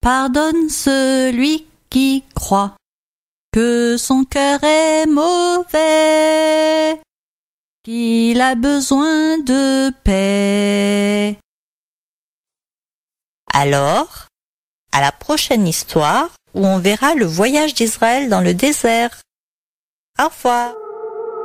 pardonne celui qui croit que son cœur est mauvais, qu'il a besoin de paix. Alors, à la prochaine histoire où on verra le voyage d'Israël dans le désert. Au revoir.